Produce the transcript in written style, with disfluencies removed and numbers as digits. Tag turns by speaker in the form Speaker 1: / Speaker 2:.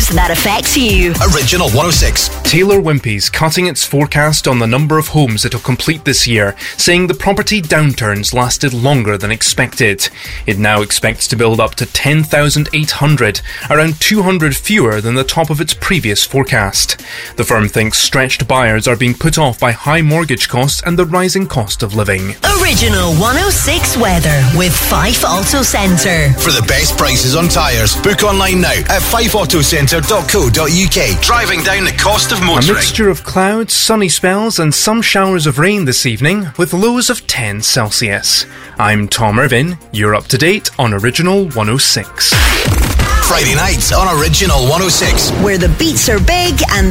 Speaker 1: news that affects you.
Speaker 2: Original 106.
Speaker 3: Taylor Wimpey's cutting its forecast on the number of homes it'll complete this year, saying the property downturns lasted longer than expected. It now expects to build up to 10,800, around 200 fewer than the top of its previous forecast. The firm thinks stretched buyers are being put off by high mortgage costs and the rising cost of living.
Speaker 1: Original 106 weather with Fife Auto Centre.
Speaker 2: For the best prices on tyres, book online now at fifeautocentre.co.uk. Driving down the cost of motoring.
Speaker 3: A mixture of clouds, sunny spells and some showers of rain this evening with lows of 10 Celsius. I'm Tom Irvin. You're up to date on Original 106.
Speaker 2: Friday nights on Original 106.
Speaker 1: Where the beats are big and